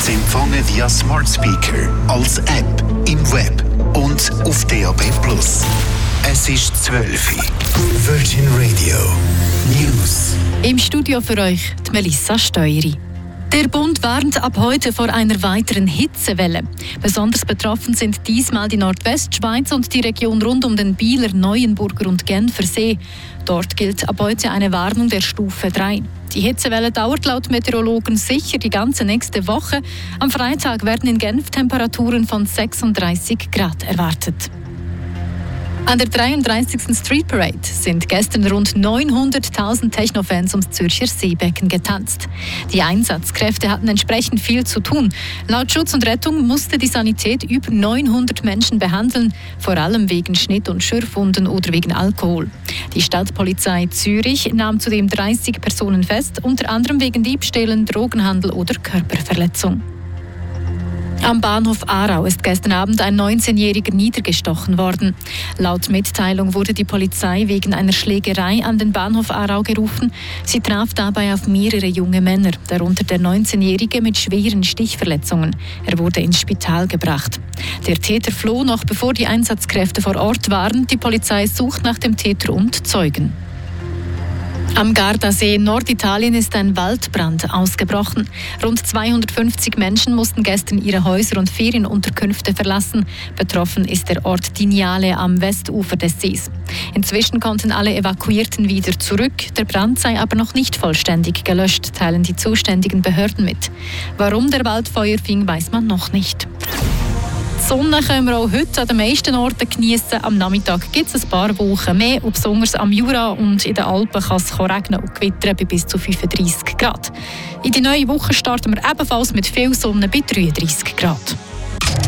zu empfangen via Smart Speaker, als App, im Web und auf DAB+. Es ist 12 Uhr. Virgin Radio News. Im Studio für euch die Melissa Steueri. Der Bund warnt ab heute vor einer weiteren Hitzewelle. Besonders betroffen sind diesmal die Nordwestschweiz und die Region rund um den Bieler, Neuenburger und Genfer See. Dort gilt ab heute eine Warnung der Stufe 3. Die Hitzewelle dauert laut Meteorologen sicher die ganze nächste Woche. Am Freitag werden in Genf Temperaturen von 36 Grad erwartet. An der 33. Street Parade sind gestern rund 900.000 Techno-Fans ums Zürcher Seebecken getanzt. Die Einsatzkräfte hatten entsprechend viel zu tun. Laut Schutz und Rettung musste die Sanität über 900 Menschen behandeln, vor allem wegen Schnitt- und Schürfwunden oder wegen Alkohol. Die Stadtpolizei Zürich nahm zudem 30 Personen fest, unter anderem wegen Diebstählen, Drogenhandel oder Körperverletzung. Am Bahnhof Aarau ist gestern Abend ein 19-Jähriger niedergestochen worden. Laut Mitteilung wurde die Polizei wegen einer Schlägerei an den Bahnhof Aarau gerufen. Sie traf dabei auf mehrere junge Männer, darunter der 19-Jährige mit schweren Stichverletzungen. Er wurde ins Spital gebracht. Der Täter floh noch, bevor die Einsatzkräfte vor Ort waren. Die Polizei sucht nach dem Täter und Zeugen. Am Gardasee in Norditalien ist ein Waldbrand ausgebrochen. Rund 250 Menschen mussten gestern ihre Häuser und Ferienunterkünfte verlassen. Betroffen ist der Ort Diniale am Westufer des Sees. Inzwischen konnten alle Evakuierten wieder zurück. Der Brand sei aber noch nicht vollständig gelöscht, teilen die zuständigen Behörden mit. Warum der Wald Feuer fing, weiß man noch nicht. Die Sonne können wir auch heute an den meisten Orten genießen. Am Nachmittag gibt es ein paar Wolken mehr. Besonders am Jura und in den Alpen kann es regnen und gewittern bei bis zu 35 Grad. In die neue Woche starten wir ebenfalls mit viel Sonne bei 33 Grad.